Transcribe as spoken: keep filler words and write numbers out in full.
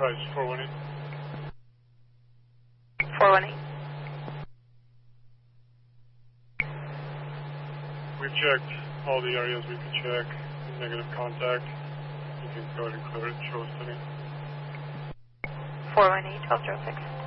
Price, four one eight. four one eight. We've checked all the areas we could check. Negative contact. You can go ahead and clear it. Show us to me. four one eight, twelve zero six.